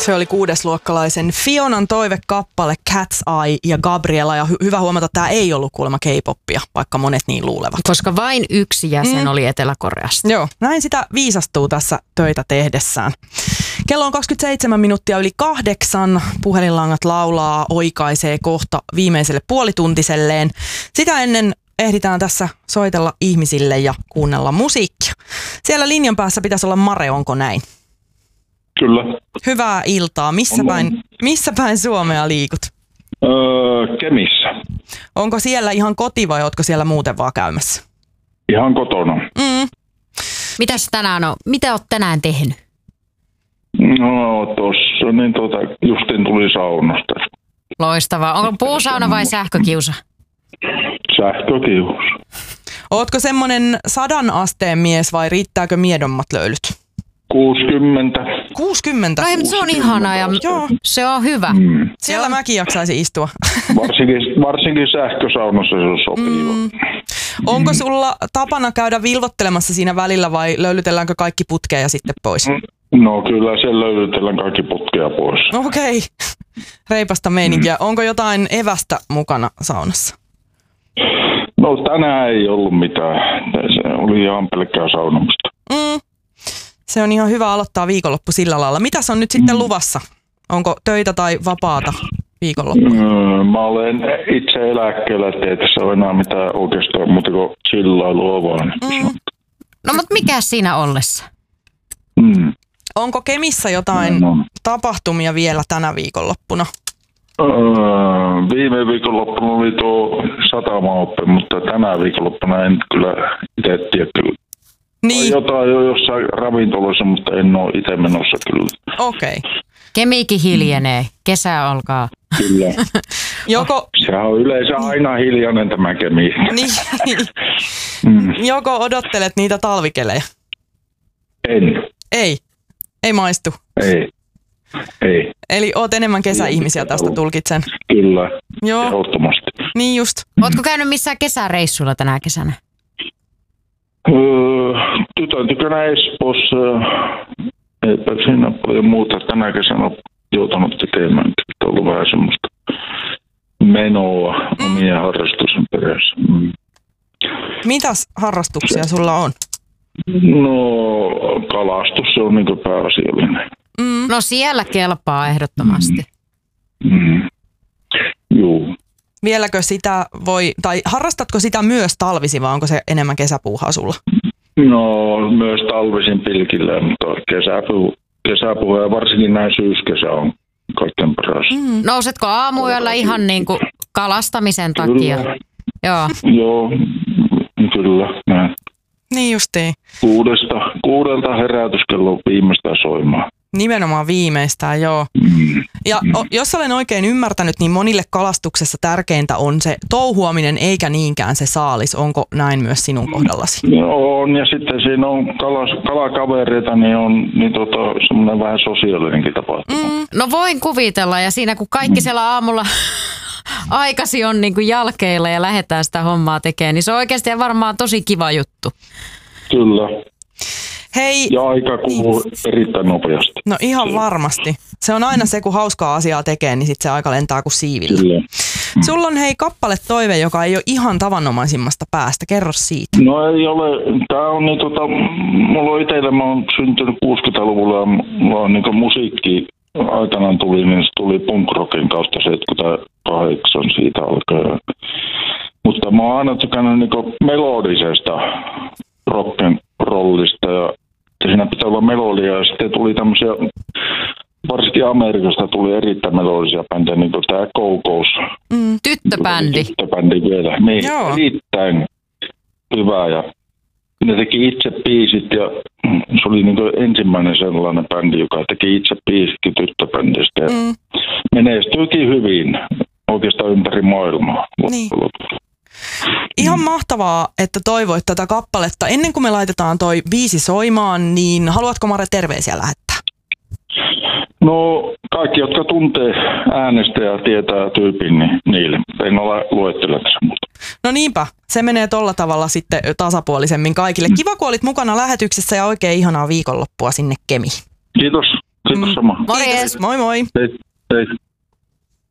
Se oli 6-luokkalaisen Fionan toivekappale Cat's Eye ja Gabriela. Ja hyvä huomata, että tämä ei ollut kuulemma K-poppia, vaikka monet niin luulevat. Koska vain yksi jäsen oli Etelä-Koreasta. Joo, näin sitä viisastuu tässä töitä tehdessään. Kello on 27 minuuttia yli 8. Puhelinlangat laulaa, oikaisee kohta viimeiselle puolituntiselleen. Sitä ennen ehditään tässä soitella ihmisille ja kuunnella musiikkia. Siellä linjan päässä pitäisi olla Mare, onko näin? Kyllä. Hyvää iltaa. Missä päin Suomea liikut? Kemissä. Onko siellä ihan koti vai ootko siellä muuten vaan käymässä? Ihan kotona. Mitäs tänään on? Mitä oot tänään tehnyt? No tossa, niin justiin tuli saunasta. Loistavaa. Onko puusauna vai sähkökiusa? Sähkökiusa. Ootko semmonen 100 asteen mies vai riittääkö miedommat löylyt? 60. 60? No se on ihanaa ja joo. Se on hyvä. Siellä mäkin jaksaisin istua. Varsinkin sähkösaunassa se on sopiva. Onko sulla tapana käydä vilvottelemassa siinä välillä vai löylytelläänkö kaikki putkea ja sitten pois? No kyllä siellä löylytellään kaikki putkea pois. Okei. Reipasta meininkiä. Onko jotain evästä mukana saunassa? No tänään ei ollut mitään. Se oli ihan pelkkää saunomista. Se on ihan hyvä aloittaa viikonloppu sillä lailla. Mitäs on nyt sitten luvassa? Onko töitä tai vapaata viikonloppuna? Mä olen itse eläkkeellä, ettei tässä ole enää mitään oikeastaan muuta kuin chillailua vaan. No mutta mikä siinä ollessa? Onko Kemissä jotain tapahtumia vielä tänä viikonloppuna? Viime viikonloppuna oli tuo satamaoppe, mutta tänä viikonloppuna en kyllä itse tiedä kyllä. Niin. Jotain jo jossain ravintolassa, mutta en ole itse menossa kyllä. Okei. Kemikin hiljenee. Kesä alkaa. Kyllä. Joko... Sehän on yleensä aina hiljainen tämä Kemi. Niin. Joko odottelet niitä talvikelejä? En. Ei maistu? Ei. Eli oot enemmän kesäihmisiä tästä tulkitsen? Kyllä, joo. Ehdottomasti. Niin just. Ootko käynyt missään kesäreissulla tänä kesänä? Tytön tykönä Espoossa. Eipä siinä paljon muuta. Tänä kesänä on joutunut tekemään. On ollut vähän semmoista menoa omien harrastusten perässä. Mitäs harrastuksia sulla on? No kalastus se on niin kuin pääasiallinen. No siellä kelpaa ehdottomasti. Joo. Vieläkö sitä tai harrastatko sitä myös talvisi vai onko se enemmän kesäpuuhaa sulla? No myös talvisin pilkillä, mutta kesäpuuhaa ja varsinkin näin syyskesä on kaikkein paras. Nousetko aamuyöllä ihan niin kuin kalastamisen takia? Kyllä. Joo, kyllä. Näin. Niin justiin. 6 herätyskello viimeistään soimaan. Nimenomaan viimeistään, joo. Ja jos olen oikein ymmärtänyt, niin monille kalastuksessa tärkeintä on se touhuaminen eikä niinkään se saalis. Onko näin myös sinun kohdallasi? On, ja sitten siinä on kalakavereita, niin on semmoinen vähän sosiaalinenkin tapahtuma. No voin kuvitella, ja siinä kun kaikki siellä aamulla aikasi on niin kuin jalkeilla ja lähdetään sitä hommaa tekemään, niin se on oikeasti varmaan tosi kiva juttu. Kyllä. Hei. Ja aika kuluu erittäin nopeasti. No ihan varmasti. Se on aina se, kun hauskaa asiaa tekee, niin sitten se aika lentää kuin siivillä. Kyllä. Sulla on kappale toive, joka ei ole ihan tavanomaisimmasta päästä. Kerro siitä. No ei ole. Tää on mulla on itsellä, mä oon syntynyt 60-luvulla ja mulla on musiikki aikanaan tuli, niin se tuli punk-rockin kautta 78 siitä alkaen. Mutta mä oon aina tykännyt melodisesta rock'n'rollista ja siinä pitää olla melodia ja sitten tuli tämmöisiä, varsinkin Amerikasta tuli erittäin melodisia bändejä, niin kuin tämä Go-Go's. Tyttöbändi. Tyttöbändi vielä, niin erittäin hyvä ja ne teki itse biisit ja se oli ensimmäinen sellainen bändi, joka teki itse biisitkin tyttöbändistä ja menestyikin hyvin oikeastaan ympäri maailmaa. Niin. Ihan mahtavaa, että toivoit tätä kappaletta. Ennen kuin me laitetaan toi biisi soimaan, niin haluatko Mare terveisiä lähettää? No kaikki, jotka tuntee äänestä ja tietää tyypin, niin niille. En ole luettelemassa muuta. No niinpä, se menee tolla tavalla sitten tasapuolisemmin kaikille. Kiva, kun olit mukana lähetyksessä ja oikein ihanaa viikonloppua sinne Kemiin. Kiitos Kiitos sama. Kiitos, moi moi. Hei. Hei.